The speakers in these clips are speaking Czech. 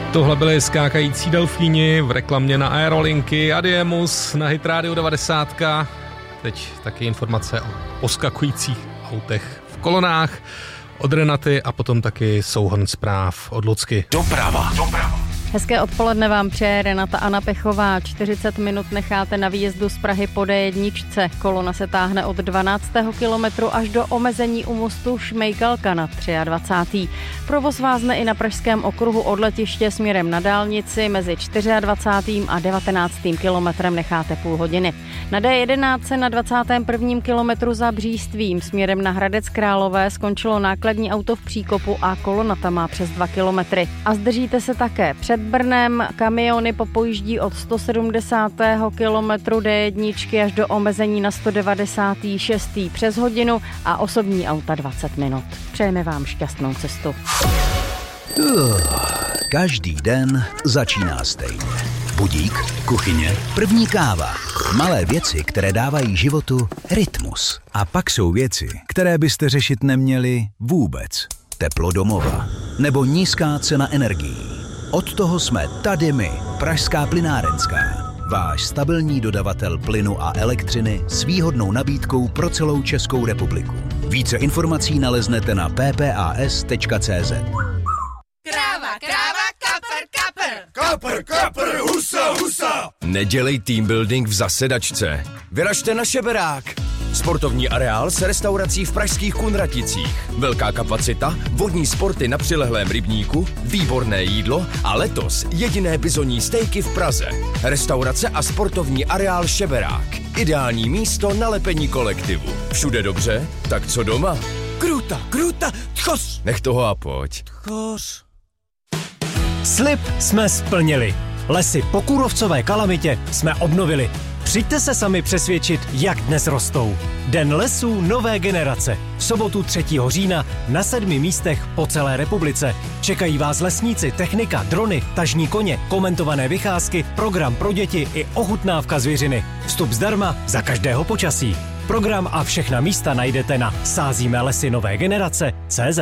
Tohle byly skákající delfíni v reklamě na Aerolinky, Adiemus na Hit Radio 90. Teď taky informace o poskakujících autech v kolonách od Renaty a potom taky souhrn zpráv od Lucky. Doprava. Hezké odpoledne vám přeje Renata Anna Pechová. 40 minut necháte na výjezdu z Prahy po D1. Kolona se táhne od 12. kilometru až do omezení u mostu Šmejkalka na 23. Provoz vázne i na pražském okruhu od letiště směrem na dálnici. Mezi 24. a 19. kilometrem necháte půl hodiny. Na D11 se na 21. kilometru za Břístvím směrem na Hradec Králové skončilo nákladní auto v příkopu a kolona tam má přes 2 kilometry. A zdržíte se také před Brnem. Kamiony popojíždí od 170. kilometru D1 až do omezení na 196. přes hodinu a osobní auta 20 minut. Přejeme vám šťastnou cestu. Každý den začíná stejně. Budík, kuchyně, první káva. Malé věci, které dávají životu rytmus. A pak jsou věci, které byste řešit neměli vůbec. Teplo domova nebo nízká cena energií. Od toho jsme tady my, Pražská plynárenská. Váš stabilní dodavatel plynu a elektřiny s výhodnou nabídkou pro celou Českou republiku. Více informací naleznete na ppas.cz. Kráva, kapr, husa. Nedělej team building v zasedačce. Vyražte na Šeberák. Sportovní areál s restaurací v pražských Kunraticích. Velká kapacita, vodní sporty na přilehlém rybníku, výborné jídlo a letos jediné bizonní stejky v Praze. Restaurace a sportovní areál Šeberák. Ideální místo na lepení kolektivu. Všude dobře? Tak co doma? Kruta, tchos. Nech toho a pojď. Tchos. Slib jsme splnili. Lesy po kůrovcové kalamitě jsme obnovili. Přijďte se sami přesvědčit, jak dnes rostou. Den lesů nové generace. V sobotu 3. října na 7 místech po celé republice. Čekají vás lesníci, technika, drony, tažní koně, komentované vycházky, program pro děti i ochutnávka zvěřiny. Vstup zdarma za každého počasí. Program a všechna místa najdete na sázíme lesy nové generace.cz.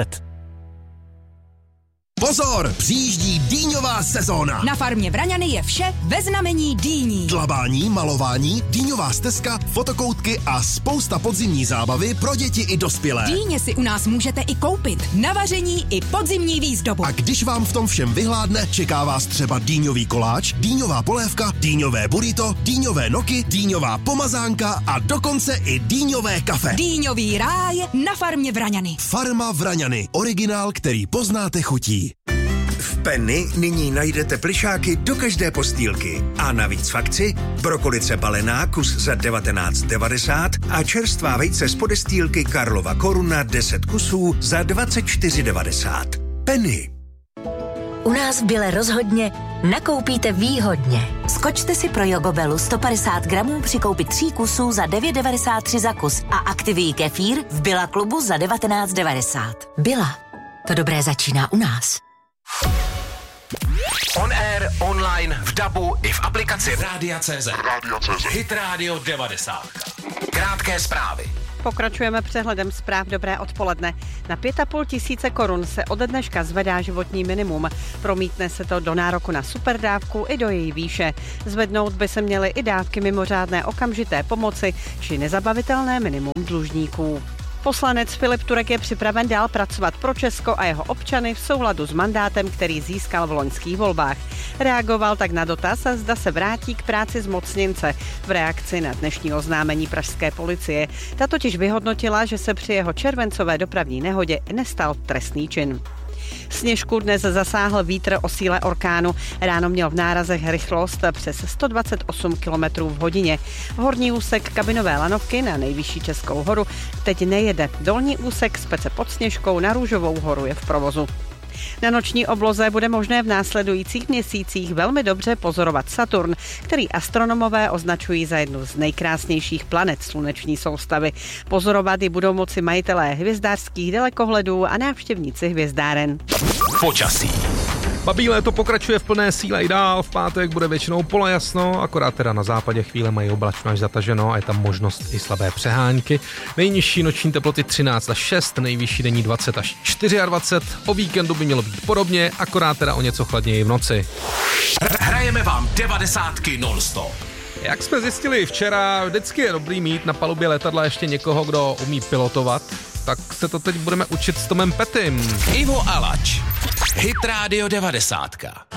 Pozor, přijíždí dýňová sezóna. Na farmě Vraňany je vše ve znamení dýní. Dlabání, malování, dýňová stezka, fotokoutky a spousta podzimní zábavy pro děti i dospělé. Dýně si u nás můžete i koupit. Na vaření i podzimní výzdobu. A když vám v tom všem vyhládne, čeká vás třeba dýňový koláč, dýňová polévka, dýňové burrito, dýňové noky, dýňová pomazánka a dokonce i dýňové kafe. Dýňový ráj na farmě Vraňany. Farma Vraňany. Originál, který poznáte chutí. V Penny nyní najdete plyšáky do každé postýlky. A navíc v akci brokolice balená kus za 19,90 a čerstvá vejce z podestýlky Karlova Koruna 10 kusů za 24,90. Penny. U nás v Bile rozhodně nakoupíte výhodně. Skočte si pro Jogobelu 150 gramů při koupi 3 kusů za 9,93 za kus a aktivní kefír v Billa klubu za 19,90. Billa. To dobré začíná u nás. On air, online, v dabu i v aplikaci Rádia.cz. Hit Radio 90. Krátké zprávy. Pokračujeme přehledem zpráv. Dobré odpoledne. Na 5,5 tisíce korun se ode dneška zvedá životní minimum. Promítne se to do nároku na superdávku i do její výše. Zvednout by se měly i dávky mimořádné okamžité pomoci či nezabavitelné minimum dlužníků. Poslanec Filip Turek je připraven dál pracovat pro Česko a jeho občany v souladu s mandátem, který získal v loňských volbách. Reagoval tak na dotaz, zda se vrátí k práci zmocněnce v reakci na dnešní oznámení pražské policie. Ta totiž vyhodnotila, že se při jeho červencové dopravní nehodě nestal trestný čin. Sněžku dnes zasáhl vítr o síle orkánu. Ráno měl v nárazech rychlost přes 128 km v hodině. Horní úsek kabinové lanovky na nejvyšší Českou horu teď nejede. Dolní úsek z Pece pod Sněžkou na Růžovou horu je v provozu. Na noční obloze bude možné v následujících měsících velmi dobře pozorovat Saturn, který astronomové označují za jednu z nejkrásnějších planet sluneční soustavy. Pozorovat ji budou moci majitelé hvězdářských dalekohledů a návštěvníci hvězdáren. Počasí. Babí léto pokračuje v plné síle i dál, v pátek bude většinou polojasno, akorát teda na západě chvíle mají oblačno až zataženo a je tam možnost i slabé přehánky. Nejnižší noční teploty 13 až 6, nejvyšší denní 20 až 24, o víkendu by mělo být podobně, akorát teda o něco chladněji v noci. Hrajeme vám 90 non-stop. Jak jsme zjistili včera, vždycky je dobrý mít na palubě letadla ještě někoho, kdo umí pilotovat, tak se to teď budeme učit s Tomem Petym. Ivo Alač. Hit Radio 90.